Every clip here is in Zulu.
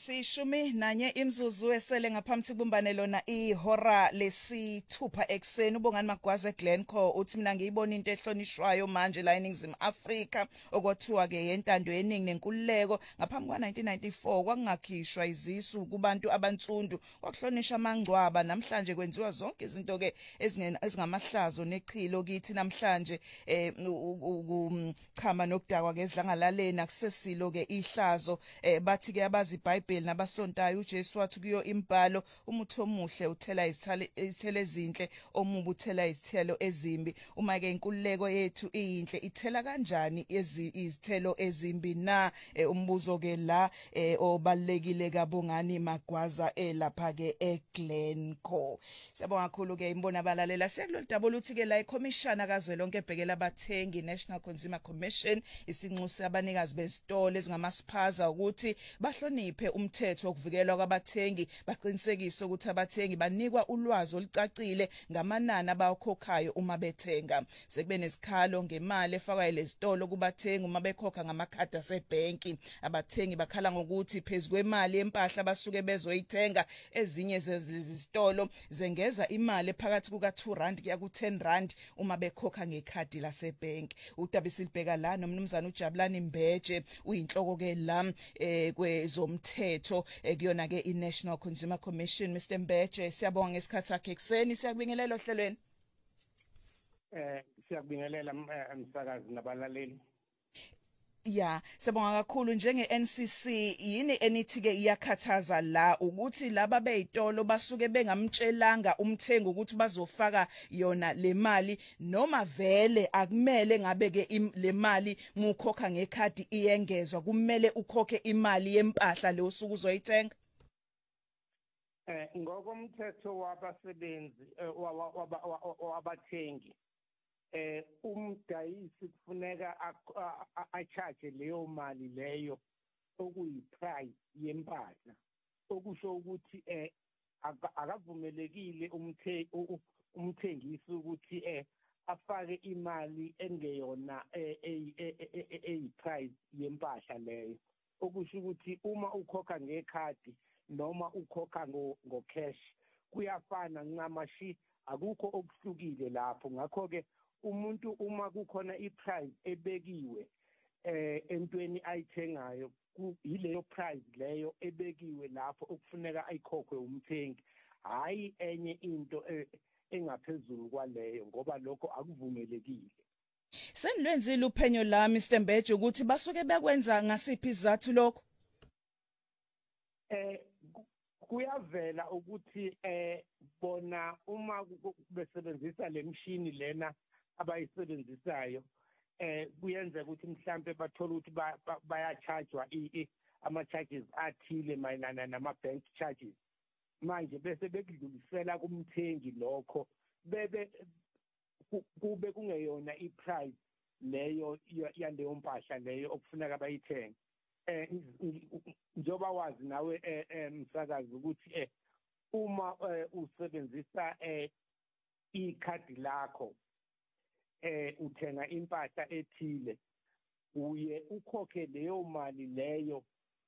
Sishumi nanye imzuzu esele ngaphambi kubumbane lona ihora lesithupha ekseni ubongani Magwaza Glenco uthi mina ngiyibona into ehlonishwayo manje la eNingizimu Afrika okwathiwa ke yentando yeningi nenkululeko ngaphambi kwa 1994 kwakungakhishwa izisu kubantu abantsundu kwakuhlonisha amangcwaba namhlanje kwenziwa zonke izinto ke ezingamahlazo nechilo kithi namhlanje ukuchama nokudakwa ke ezidlangalaleni akusesilo ke ihlazo bathi ke abazi iBhayibheli nabasontayo uJesu wathi kuyo imbhalo umuthi omuhle uthela izithelo ezinhle omubi uthela izithelo ezimbi uma ke inkululeko yethu iyinhle ithela kanjani izithelo ezimbi na umbuzo ke la obalekile kabongani Magwaza lapha ke eGlencoe. Siyabonga kakhulu ke imbona abalalela siyakulolu daba oluthi ke la iCommission kazwelonke ebhekela abathengi National Consumer Commission isinxusa abanikazi bezitolo ezingamasiphaza ukuthi bahloniphe umthetho wokuvikelwa kwabathengi baqinisekise ukuthi abathengi banikwa ulwazi olucacile ngamanani abawakhokhayo uma bethenga sekube nesikhalo ngemali efakwa lezitolo kubathengi uma bekhokha ngamakhadi asebhenki abathengi bakhala ngokuthi phezukwemali empahla basuke bezoyithenga ezinye zezitolo zengeza imali phakathi kuka R2 kuya ku10 uma bekhokha ngekhadi lasebhenki udaba silibheka la nomnumzana uJabulani Mbeje uyinhloko ke la kwezomthetho kuyona ke iNational Consumer Commission. Mr Mbeje siyabonga ngesikhathi sakhe ekseni siyakubingelela ohlelweni. Siyakubingelela umsakazi nabalaleli. Ya, sibonga kakhulu njenge NCC yini enithi ke iyakhathaza la ukuthi laba beyitolo basuke bengamtshelanga umthengi ukuthi bazofaka yona le mali noma vele akumele ngabe ke le mali mukhokha ngekhadi iyengezwa kumele ukhokhe imali yempahla le usuku uzoyithenga. Ngokomthetho wabasebenzi wabathengi umdayisi kufuneka a-charge leyo mali leyo okuyi-price yempahla okusho ukuthi akavumelekile umthengisi ukuthi afake imali engeyona eyi-price yempahla leyo okusho ukuthi uma ukhokha ngekhadi noma ukhokha ngo-cash kuyafana ncamashi akukho okuhlukile lapho ngakho ke umuntu uma kukhona iprice ebekiwe entweni ayithengayo yileyo price leyo ebekiwe lapho okufuneka ayikhokhwe umthengi hayi enye into engaphezulu kwaleyo ngoba lokho akuvumelekile. Senilwenzile uphenyo la Mr Mbeje ukuthi basuke bekwenza ngasiphi izathu lokho? Kuyavela ukuthi bona uma besebenzisa le machine lena abayisebenzisayo kuyenzeka ukuthi mhlambe bathola ukuthi bayachargewa ama charges athile mayelana nama bank charges manje bese bekudlulisela kumthengi lokho kube kungeyona iprice leyo yaleyo mpahla leyo okufuneka bayithenge. Njoba wazi nawe msakazi ukuthi uma usebenzisa ikhadi lakho uthenga impahla ethile uye ukhokhe leyo mali leyo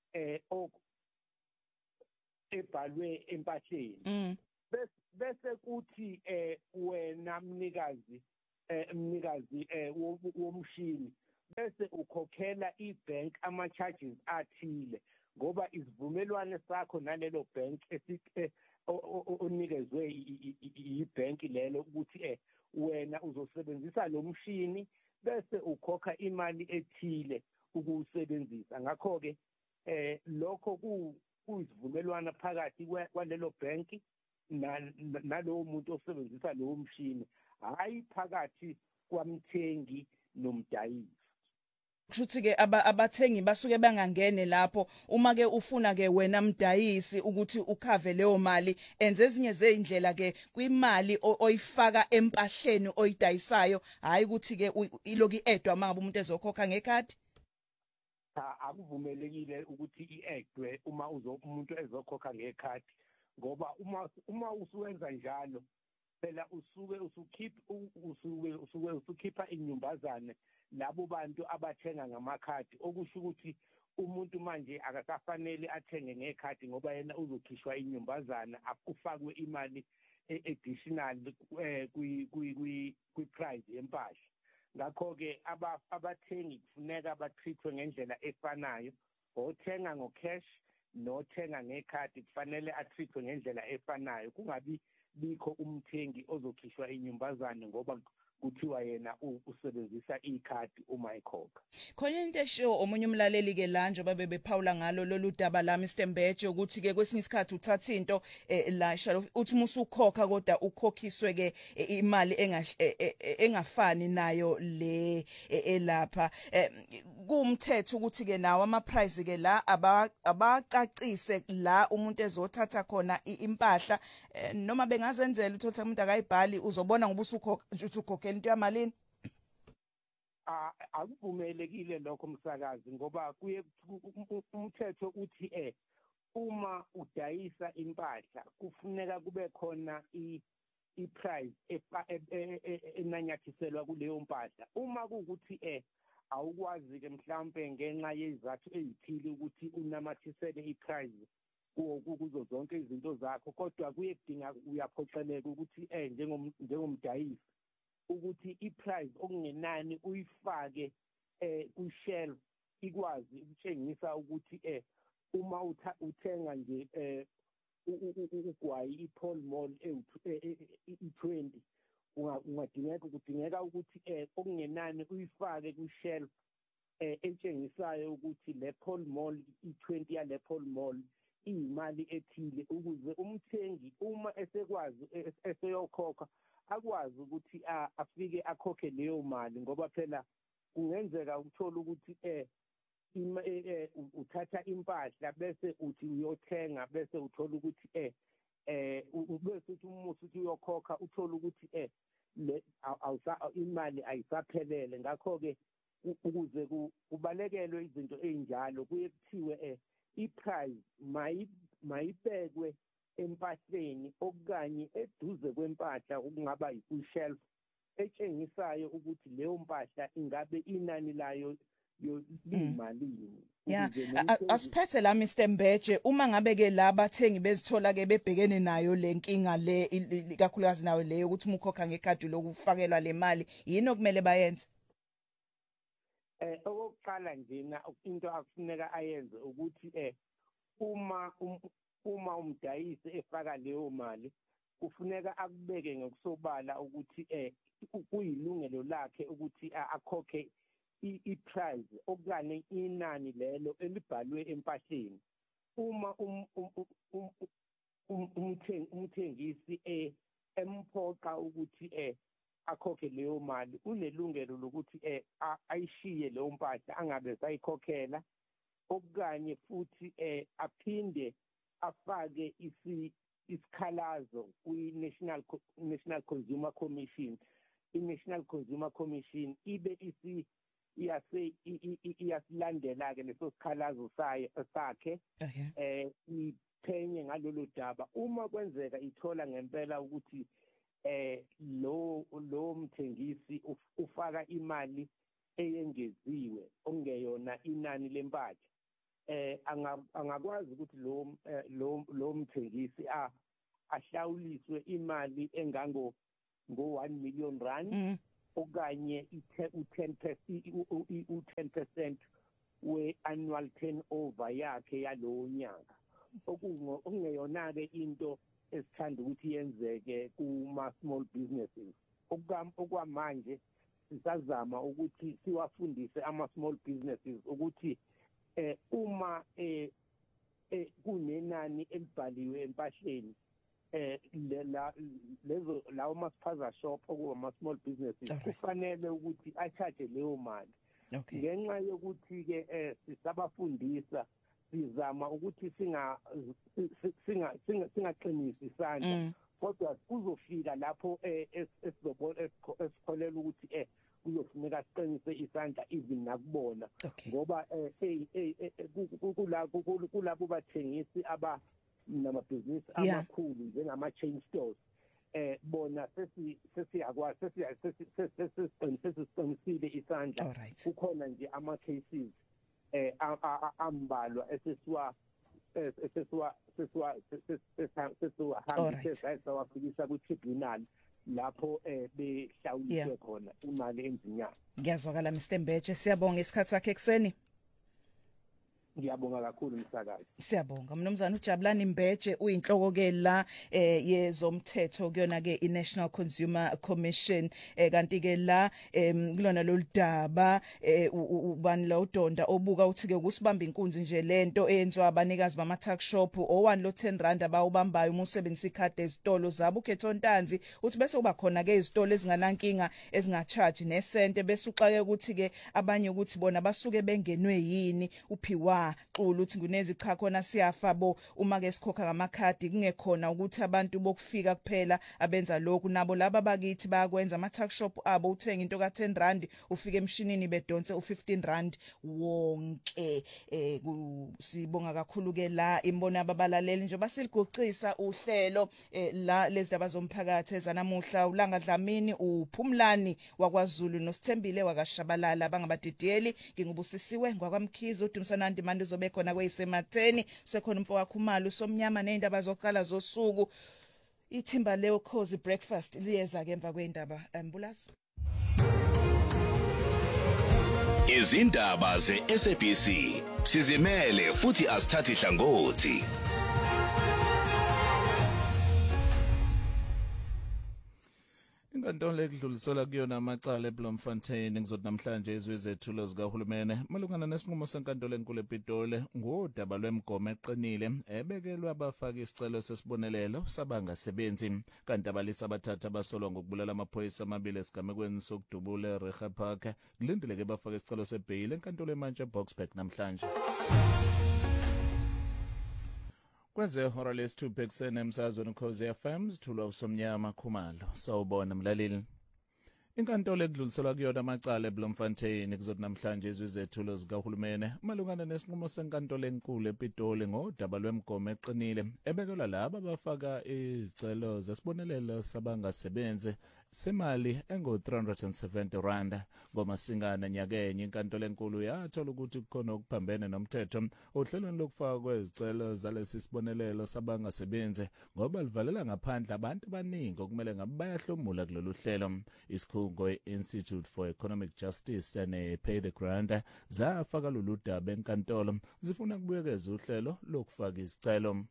ebhalwe empahleni bese kuthi wena mnikazi womshini bese ukhokhela ibank ama charges athile ngoba isivumelwano sakho nalelo bank onikezwe ibank lelo ukuthi wena uzosebenzisa lo mshini bese ukhokha imali ethile ukusebenzisa ngakho ke lokho kuyisivumelwano phakathi kwalelo bank nalowo muntu osebenzisa lowo mshini hayi phakathi kwamthengi nomdayisi. Kushuthi ke abathengi basuke bangangene lapho uma ke ufuna ke wena mdayisi ukuthi ukhave leyo mali enze ezinye zeindlela ke kwimali oyifaka empahleni oyidayisayo hayi ukuthi ke iloki edwa mangabe umuntu ezokhokha ngekhadi. Akuvumelekile ukuthi iedwe uma umuntu ezokhokha ngekhadi ngoba uma usuwenza njalo phela usuke usukhipha inyumbazane labo bantu abathenga ngamakhadi okusho ukuthi umuntu manje akasafanele athenge ngekhadi ngoba yena uzokhishwa inyumbazana akufakwe imali additional kwi price yempahla. Ngakho ke abathengi kufuneka batreatwe ngendlela efanayo. Othenga ngocash nothenga ngekhadi kufanele atreatwe ngendlela efanayo. Kungabi bikho umthengi ozokhishwa inyumbazane ngoba kuthiwa yena usebenzisa ikhadi uma ekhokha. Khona into esho omunye umlaleli ke la nje babe bephawula ngalo lolu daba la Mr Mbeje ukuthi ke kwesinye isikhathi uthatha into la shalo uthi musukhokha kodwa ukhokhiswe ke imali engafani nayo le elapha kumthetho ukuthi ke nawo ama price ke la abacacise la umuntu ezothatha khona impahla noma bengazenzela uthatha umuntu akayibhali uzobona ngoba usukhokha into yamalini. Akuvumelekile lokho msakazi ngoba kuye umthetho uthi uma udayisa impahla kufuneka kube khona i-price enanyathiselwa kuleyo mpahla. Uma kuukuthi awukwazi ke mhlambe ngenxa yezathu ezithile ukuthi unamathisele i-price kuzo zonke izinto zakho kodwa kuyedinga uyaphoqeleka ukuthi njengomdayisi ukuthi i-price okungenani uyifake ku-shelf ikwazi ukutshengisa ukuthi uma uthenga nje ugwayi i-Paul Mall i-20 kudingeka ukuthi okungenani uyifake ku-shelf etshengisayo ukuthi le Paul Mall i-20 yale Paul Mall imali ethile ukuze umthengi uma esekwazi eseyokhokha akwazi ukuthi afike akhokhe leyo mali ngoba phela kungenzeka ukuthola ukuthi uthatha impahla bese uthi uyothenga bese uthola ukuthi bese uthi umusi uthi uyokhokha uthola ukuthi imali ayisaphelele. Ngakho ke ukuze kubalekelwe izinto ezinjalo kuye kuthiwe i-price mayibekwe empahleni okanye eduze kwempahla okungaba yi-shelf etshengisayo ukuthi leyo mpahla ingabe inani layo limalini. Yeah, asiphethe la Mr Mbeje uma ngabe ke la bathengi bezithola ke bebhekene nayo lenkinga le kakhulukazi nayo leyo ukuthi umukhokha ngekhadi lokufakelwa le mali yini okumele bayenze? Okokuqala njena into akufuneka ayenze ukuthi uma umdayisi efaka leyo mali kufuneka akubeke ngokusobala ukuthi kuyilungelo lakhe ukuthi akhokhe i-price okanye inani lelo elibhalwe empahleni. Uma umthengisi emphoqa ukuthi akhokhe leyo mali unelungelo lokuthi ayishiye leyo mpahla angabe sayikhokhela okanye futhi aphinde afake isikhalazo kwi-National Consumer Commission. I-National Consumer Commission ibe iyasilandela ke leso sikhalazo sakhe iphenye ngalolu daba. Uma kwenzeka ithola ngempela ukuthi lo mthengisi ufaka imali eyengeziwe ongeyona inani lempahla angakwazi ukuthi lo mthengisi ahlawuliswe imali engango 1 million rand okanye u10% we-annual turnover yakhe yalowo nyaka okungeyona ke into esithanda ukuthi yenzeke kuma-small businesses. Okwamanje sisazama ukuthi siwafundise ama-small businesses ukuthi uma kunenani elibhaliwe empahleni lawo ma-spaza shop okuma-small businesses kufanele ukuthi a-charge leyo mali. Ngenxa yokuthi ke sisabafundisa sizama ukuthi singaqinisi isandla kodwa kuzofika lapho esikholela ukuthi kuzofuneka siqinise isandla even nakubona ngoba kulabo bathengisi namabhizinisi amakhulu njengama-chain stores bona sesiyakwazi sesiqinisile isandla kukhona nje ama-cases ambalwa sesiwahambise sawafikisa ku-tribunal lapho behlawuliswe khona imali enzinyana. Ngiyazwakala Mr Mbeje, siyabonga isikhathi sakhe ekseni. Ngiyabonga kakhulu msakazi. Siyabonga Mnumzana uJabulani Mbeje uyinhloko ke la yezomthetho kuyona ke iNational Consumer Commission kanti ke la kulona loludaba ubani la uDonda obuka uthi ke kusibamba inkunzi nje lento eyenziwa abanikazi bama tuck shop o1 lo 10 rand abawubambayo uma usebenzisa ikhadi ezitolo zabo ukhetho ntanzi uthi bese kuba khona ke izitolo ezinganankinga ezingacharge nesente bese uxake ukuthi ke abanye ukuthi bona basuke bengenwe yini uphiwa xulu uthi ngunezi cha khona siyafa bo uma ke sikhokha ngamakhadi kungekhona ukuthi abantu bokufika kuphela abenza lokhu nabo laba bakithi bayakwenza ama tuck shop abo uthenga into ka10 rand ufike emshinini bedonse u15 rand wonke sibonga kakhulu ke la imbona ababalaleli njengoba siliguqisa uhlelo la lezindaba zomphakathi ezanamuhla ulanga Dlamini uPhumlani wakwaZulu noSithembile wakashabalala bangabadidiyeli ngingubusisiwe ngwakwamkhizo uDumsanandi manje uzobe khona kweyisematheni sekhona umfowakhe Khumalo somnyama nezindaba zokuqala zosuku ithimba leyo Cozy Breakfast liyeza ke emva kweindaba ambulance izindaba zeSABC sizimele futhi asithathi hlangothi. Inkantolo ekudluliselwa kuyona amacala eBloemfontein ngizothi namhlanje izwe zethulo zikahulumene malungana nesinqumo senkantolo enkulu ePitoli ngodaba lwemigomo eqinile ebekelwe abafaki isicelo sesibonelelo sabangasebenzi kanti abalisa abathathu abasolwa ngokubulala amaphoyisa amabili esigamekweni sokudubula eRecha Park kulindeleke bafake isicelo sebhail enkantolo eMantshee Boksburg namhlanje. Kwenze hora lesi-2 ekuseni emsakazweni Khosi FM sithulwa uSomnyama Khumalo sawubona mlaleli. Inkantolo ekudluliselwa kuyona amacala eBloemfontein kuzothi namhlanje izwe zethulo zikahulumene malungana nesinqumo senkantolo enkulu ePitoli ngodaba lwemigomo eqinile ebekelwa laba abafaka izicelo zesibonelelo sabangasebenzi semali engo-370 rand ngomasingana nyakenye. Inkantolo enkulu yathola ukuthi kukhona okuphambene nomthetho ohlelweni lokufaka kwezicelo zalesi sibonelelo sabangasebenzi ngoba livalela ngaphandle abantu abaningi okumele ngabe bayahlomula kulolu hlelo. Isikhungo Institute for Economic Justice and Pay the Grant zafaka lolu daba enkantolo zifuna kubuyekeza uhlelo lokufaka izicelo.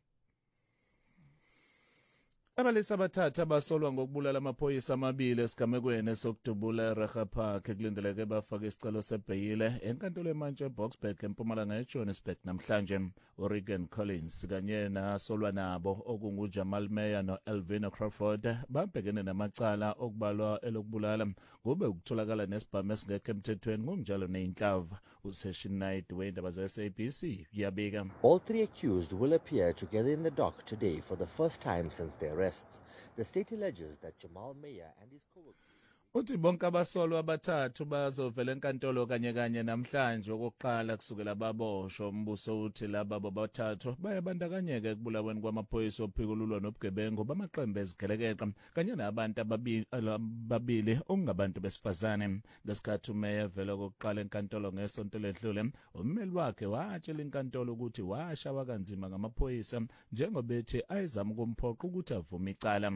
Abalisa abathathu abasolwa ngokubulala amaphoyisa amabili esigamekweni sokudubula eRecha Park kulindeleke bafake isicelo sebhail enkantolo eMantshee Boksburg eMpumalanga eJohannesburg namhlanje. Oregon Collins kanye nasolwa nabo okunguJamal Meyer noElvina Crawford babhekene namacala okubalwa elokubulala kube ukutholakala nesibhamu esingekho emthethweni ngokunjalo neinhlava. Usession Night weindaba zeSABC yabika. All three accused will appear together in the dock today for the first time since their arrests. The state alleges that Jamal Meyer and his co-workers uthi bonke abasolwa abathathu bazovela enkantolo kanye namhlanje okokuqala kusukela baboshwa. Umbuso uthi laba bobathathu bayabandakanyeka ekubulaweni kwamaphoyisa ophikululwa nobugebengu bamaqembu ezigelekeqa kanye nabantu ababili okungabantu besifazane. Ngesikhathi umeya vela kokuqala enkantolo ngesonto ledlule ummeli wakhe watshela inkantolo ukuthi washawa kanzima ngamaphoyisa njengoba ethi ayizama ukumphoqa ukuthi avume icala.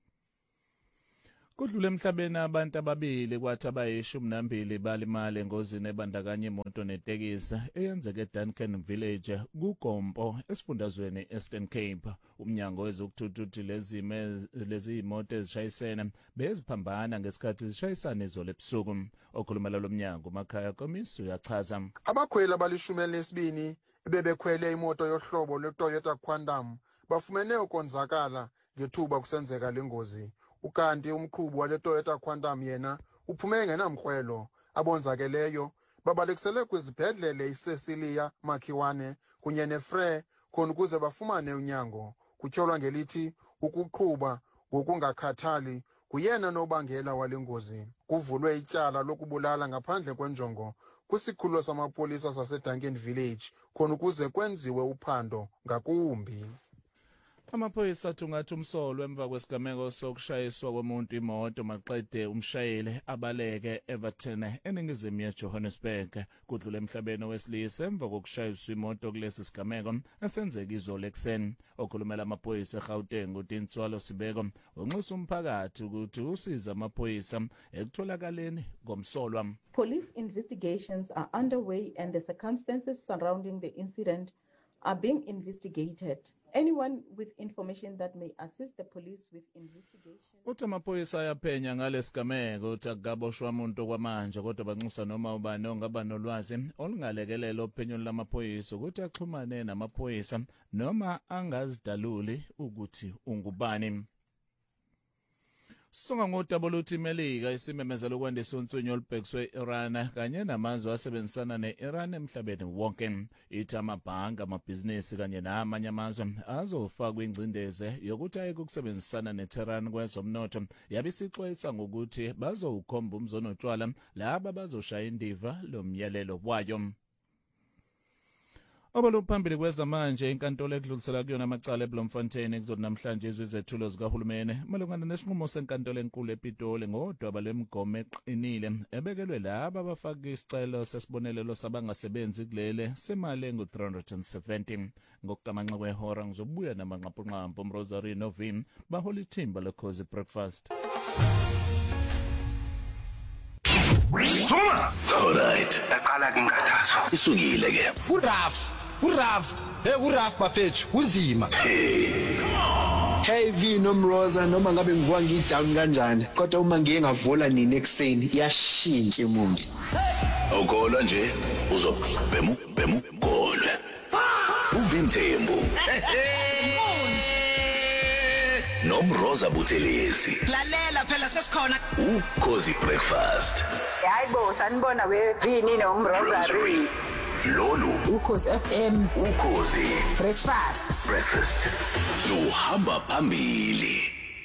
Kudlule emhlabeni abantu ababili kwathi abayi12 balimala engozini ebandakanya imoto netekisi eyenzeke eDuncan Village kuGompo esifundazweni Eastern Cape. Umnyango wezokuthutha lezi imoto ezishayisene beziphambana ngesikhathi zishayisana izolo ebusuku. Okhulumela lo mnyango uMakhaya Komisu uyachaza. Abakhweli abali12 bebekhwele imoto yohlobo lweToyota Quantum bafumene ukonzakala ngethuba kusenzeka lengozi. Ukanti umqhubi wale Toyota Quantum yena uphume ngenamkhwelo. Abonzakeleyo babalekisele kwizibhedlele iCecilia Makhiwane kunye neFrere khona ukuze bafumane unyango. Kutyholwa ngelithi ukuqhuba ngokungakhathali kuyena nobangela wale ngozi. Kuvulwe ityala lokubulala ngaphandle kwenjongo kwisikhululo samapolisa saseDuncan Village khona ukuze kwenziwe uphando ngakumbi. Amaphoyisa athungatha umsolo emva kwesigameko sokushayiswa komuntu imoto maqede umshayeli abaleke Everton eningizimu yeJohannesburg kudlule emhlabeni wesilisa emva kokushayiswa imoto kulesi sigameko esenzeka izolo ekseni. Okhulumela amaphoyisa eGauteng uDinswalo Sibeko unxusa umphakathi ukuthi usiza amaphoyisa ekutholakaleni komsolwa. Police investigations are underway and the circumstances surrounding the incident are being investigated. Anyone with information that may assist the police with investigation. Uthi amaphoyisa ayaphenya ngalesigameko uthi akukaboshwa umuntu kwamanje kodwa banxusa noma ubani ongaba nolwazi olungalekelela ophenyweni lamaphoyisa ukuthi axhumane namaphoyisa noma angazidaluli ukuthi ungubani. Songa ngoDabuluthi Melika isimemezelo kwandisa unswinyo olubhekiswe Iran kanye namazwe asebenzisana neIran emhlabeni wonke. Ithi amabhanki, amabhizinisi kanye namanye amazwe azofakwa ingcindeze yokuthi ayeke ukusebenzisana neTehran kwezomnotho. Yabisixwayisa ngokuthi bazowukhomba umzonotshwala laba bazoshaya indiva lomyalelo wayo. Obaluphambili kwezamanje inkantolo ekudlulisela kuyona amacala eBloemfontein ekuzona namhlanje izethulo zikahulumeni malungana nesinqumo senkantolo enkulu ePitoli ngodaba lwemigomo eqinile ebekelwe laba abafaka isicelo sesibonelelo sabangasebenzi kulele semali engu-370. Ngokukamanxa kwehora ngizobuya namanqaphu Rosary Novin bahola ithimba leCozy Breakfast. Soma! Alright. Aqala kingathazo. Isukile ke. Uraf bafethu kunzima. Hey V nomroza noma ngabe ngivuka ngidown kanjani kodwa uma ngiye ngavula nini ekseni iyashintsha imundi. Awukholwa nje uzobhemu golwe. Uvimthembu. Nomroza Buthelezi. Lalela phela sesikhona Cozy Breakfast. Hayibo sanibona we Vini nomrosary Lolu Ukhozi FM Cozy Breakfast luhamba phambili.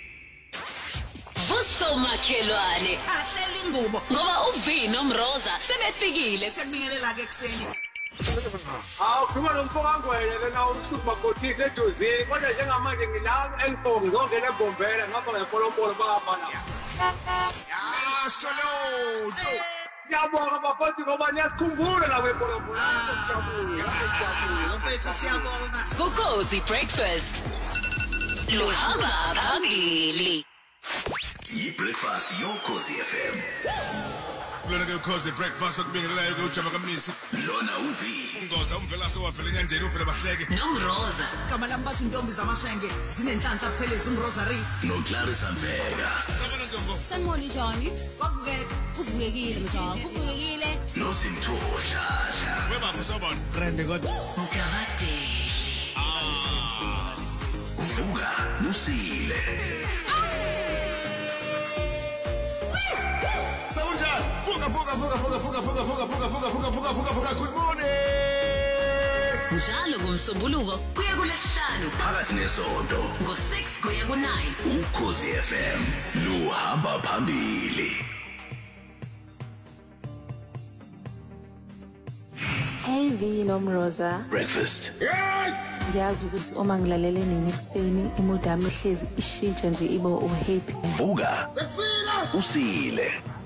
Vusomakhelwane ahleli ingubo ngoba uVini nomroza sebefikile sekubingelela ke ekseni. Awukhuluma nomfokangwele lena usuku makhothise eduze kodwa njengamanje ngila elfong ngizongena eGombela ngapha ngepolopolo bafana. Shalom. Siyabonga bafowethu ngoba niyasikhumbula la kwepolopolo. Mfethu siyabonga. Ukhozi Breakfast luhamba phambili. Breakfast Cozy FM. Lona ke Cozy Breakfast okubingelelayo ke uJama kaMnisi. Lona uvi. Ngoza umvela sowavela enyanjeni uvela bahleke. Nomroza Igama lami bathi intombi zamashenge zinenhlanhla Buthelezi umrosary. NoClarissa Mfeka. Sabona Ntombo. Sanibona njani? Kwavukeke. Kuvukekile njalo. Kuvukekile. Nosimthoshasha. Webafo sabona. Grande kodwa. Mkavadeli. Vuka Busile. Sawunjani? Vuka. Good morning. Njalo ngomsombuluko kuya kulesihlanu Phakathi nesonto ngo6 kuya ku9 Cozy FM luhamba phambili. Hey V nomroza. Breakfast. Ngiyazi ukuthi uma ngilalele nini ekseni imood yami ihlezi ishintsha nje ibe uhappy. Vuka Usile.